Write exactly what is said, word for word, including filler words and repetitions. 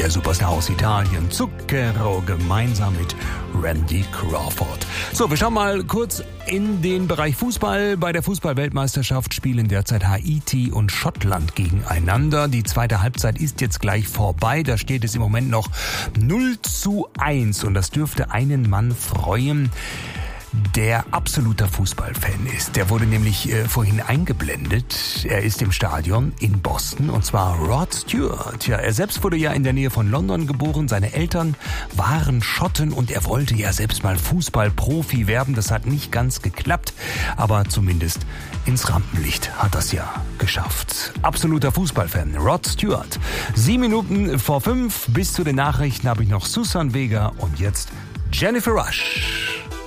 Der Superstar aus Italien, Zucchero, gemeinsam mit Randy Crawford. So, wir schauen mal kurz in den Bereich Fußball. Bei der Fußball-Weltmeisterschaft spielen derzeit Haiti und Schottland gegeneinander. Die zweite Halbzeit ist jetzt gleich vorbei. Da steht es im Moment noch null zu eins und das dürfte einen Mann freuen, der absoluter Fußballfan ist. Der wurde nämlich äh, vorhin eingeblendet. Er ist im Stadion in Boston und zwar Rod Stewart. Ja, er selbst wurde ja in der Nähe von London geboren. Seine Eltern waren Schotten und er wollte ja selbst mal Fußballprofi werden. Das hat nicht ganz geklappt, aber zumindest ins Rampenlicht hat das ja geschafft. Absoluter Fußballfan, Rod Stewart. Sieben Minuten vor fünf. Bis zu den Nachrichten habe ich noch Susan Vega und jetzt Jennifer Rush.